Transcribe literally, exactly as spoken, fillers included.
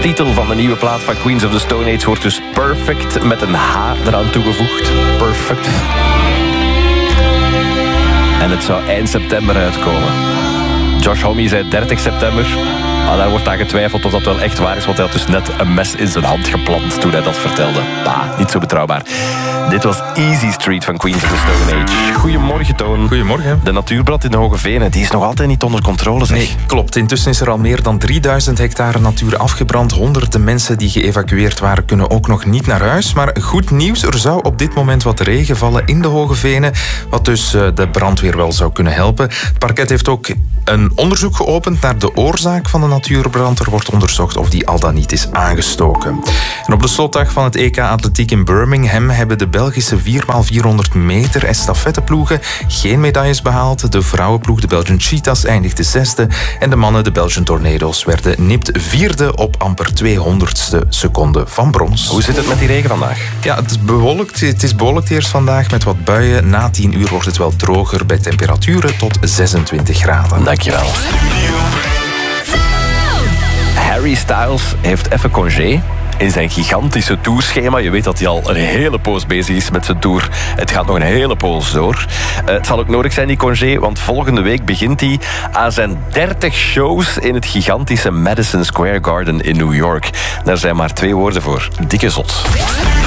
titel van de nieuwe plaat van Queens of the Stone Age wordt dus Perfect met een H eraan toegevoegd. Perfect. En het zou eind september uitkomen. Josh Homme zei dertig september. Maar daar wordt aan getwijfeld of dat wel echt waar is, want hij had dus net een mes in zijn hand geplant toen hij dat vertelde. Bah, niet zo betrouwbaar. Dit was Easy Street van Queens of the Stone Age. Goedemorgen, Toon. Goedemorgen. De natuurbrand in de Hoge Venen, die is nog altijd niet onder controle, zeg. Nee, klopt. Intussen is er al meer dan drieduizend hectare natuur afgebrand. Honderden mensen die geëvacueerd waren kunnen ook nog niet naar huis. Maar goed nieuws, er zou op dit moment wat regen vallen in de Hoge Venen, wat dus de brandweer wel zou kunnen helpen. Het parket heeft ook een onderzoek geopend naar de oorzaak van de natuurbrand. Er wordt onderzocht of die al dan niet is aangestoken. En op de slotdag van het E K Atletiek in Birmingham hebben de Belgische vier bij vierhonderd meter estafetteploegen geen medailles behaald. De vrouwenploeg, de Belgian Cheetahs, eindigde zesde. En de mannen, de Belgian Tornado's, werden nipt vierde op amper tweehonderdste seconde van brons. Hoe zit het met die regen vandaag? Ja, het is bewolkt. Het is bewolkt eerst vandaag met wat buien. Na tien uur wordt het wel droger bij temperaturen tot zesentwintig graden. Dankjewel. Harry Styles heeft even congé in zijn gigantische tourschema. Je weet dat hij al een hele poos bezig is met zijn tour. Het gaat nog een hele poos door. Uh, het zal ook nodig zijn, die congé, want volgende week begint hij aan zijn dertig shows in het gigantische Madison Square Garden in New York. Daar zijn maar twee woorden voor. Dikke zot.